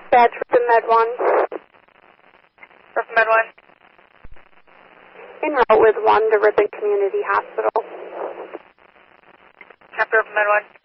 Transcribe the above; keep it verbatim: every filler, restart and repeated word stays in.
Dispatch with Med one. From Med one. En route with one to Ripon Community Hospital. Chapter of Med one.